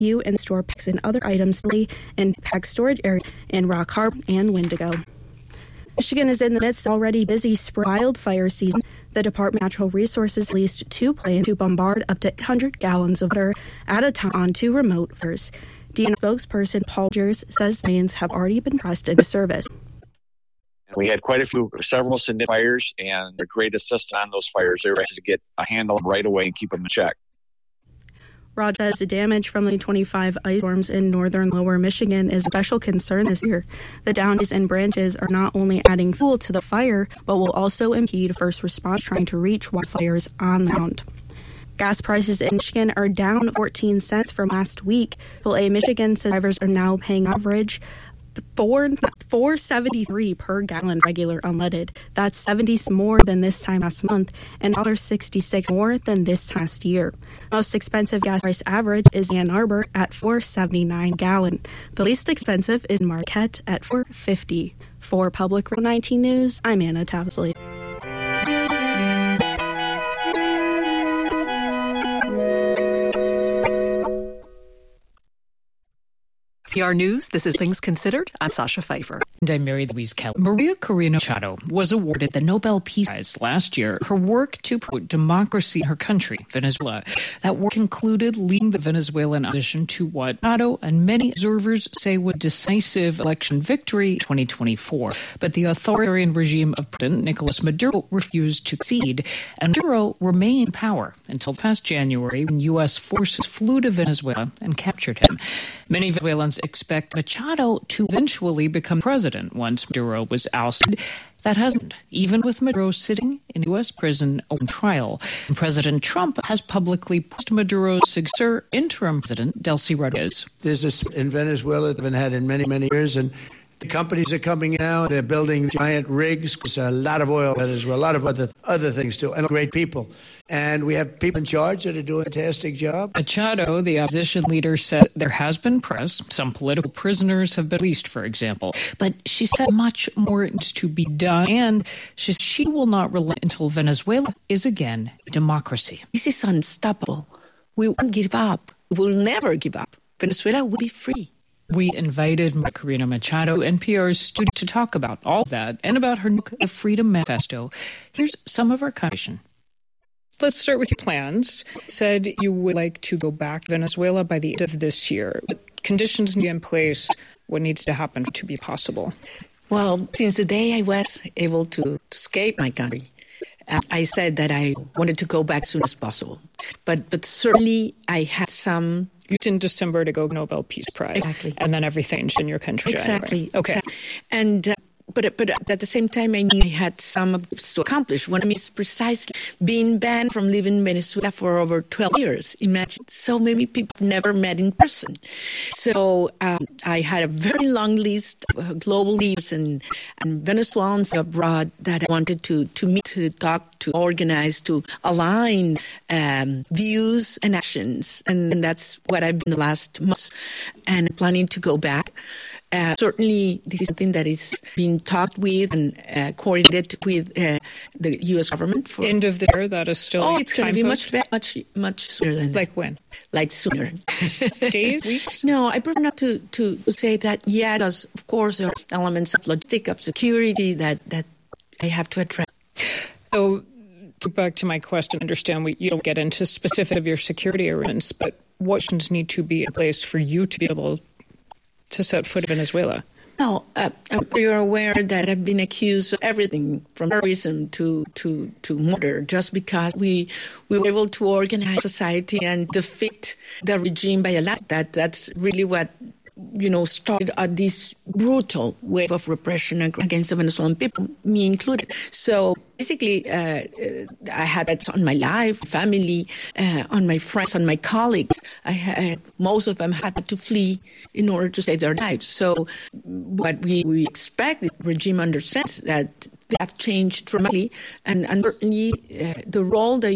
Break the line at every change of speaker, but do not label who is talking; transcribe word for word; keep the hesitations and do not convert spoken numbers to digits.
You and store packs and other items in pack storage area in Rock Harbor and Wendigo. Michigan is in the midst of already busy spring wildfire season. The Department of Natural Resources released two plans to bombard up to eight hundred gallons of water at a time onto remote fires. D N R spokesperson Paul Gers says planes have already been pressed into service.
We had quite a few, several significant fires, and the great assist on those fires. They were able to get a handle right away and keep them in check.
Raj says the damage from the twenty-five ice storms in northern lower Michigan is a special concern this year. The downs and branches are not only adding fuel to the fire, but will also impede first response trying to reach wildfires on the ground. Gas prices in Michigan are down fourteen cents from last week. Triple A Michigan says drivers are now paying average four seventy-three per gallon regular unleaded. That's seventy more than this time last month and one sixty-six more than this last year. Most expensive gas price average is Ann Arbor at four seventy-nine gallon. The least expensive is Marquette at four fifty. For Public Radio nineteen News, I'm Anna Towsley.
P R News, this is Things Considered. I'm Sasha Pfeiffer.
And I'm Mary Louise Kelly. Maria Corina Machado was awarded the Nobel Peace Prize last year. Her work to promote democracy in her country, Venezuela. That work included leading the Venezuelan opposition to what Machado and many observers say was a decisive election victory in twenty twenty-four. But the authoritarian regime of President Nicolas Maduro refused to concede, and Maduro remained in power until past January when U S forces flew to Venezuela and captured him. Many Venezuelans expect Machado to eventually become president once Maduro was ousted. That hasn't, even with Maduro sitting in a U S prison on trial. And President Trump has publicly pushed Maduro's successor, interim president Delcy Rodriguez.
There's this in Venezuela that have been had in many, many years, and the companies are coming now. They're building giant rigs. There's a lot of oil as well, a lot of other other things too, and great people. And we have people in charge that are doing a fantastic job.
Machado, the opposition leader, said there has been press. Some political prisoners have been released, for example. But she said much more needs to be done, and she said she will not relent until Venezuela is again a democracy.
This is unstoppable. We won't give up. We will never give up. Venezuela will be free.
We invited Corina Machado, N P R's studio, to talk about all that and about her new The Freedom Manifesto. Here's some of our conversation. Let's start with your plans. You said you would like to go back to Venezuela by the end of this year. What conditions need in place? What needs to happen to be possible?
Well, since the day I was able to escape my country, I said that I wanted to go back as soon as possible. But but certainly I had some...
You in December to go Nobel Peace Prize.
Exactly.
And then everything changed in your country.
Exactly.
January. Okay.
Exactly. And... Uh, But but at the same time, I knew I had some to accomplish. One of them is precisely being banned from living in Venezuela for over twelve years. Imagine, so many people never met in person. So um, I had a very long list of uh, global leaders and, and Venezuelans abroad that I wanted to, to meet, to talk, to organize, to align um, views and actions. And, and that's what I've been the last months. And planning to go back. Uh, certainly, this is something that is being talked with and uh, coordinated with uh, the U S government. For
end of the year, that is still.
Oh, it's going to be
post?
much, much, much sooner than
like when?
Like sooner.
Days, weeks?
No, I prefer not to, to say that yet. Because of course, there are elements of logistic, of security that that I have to address.
So, to back to my question, I understand we, you don't get into specific of your security arrangements, but what things need to be in place for you to be able to set foot in Venezuela?
No, uh, you're aware that I've been accused of everything from terrorism to, to, to murder just because we we were able to organize society and defeat the regime by a lot. That that's really what, you know, started uh, this brutal wave of repression against the Venezuelan people, me included. So basically, uh, I had that on my life, family, uh, on my friends, on my colleagues. I had, most of them had to flee in order to save their lives. So what we, we expect, the regime understands that they have changed dramatically, and, and certainly uh, the role that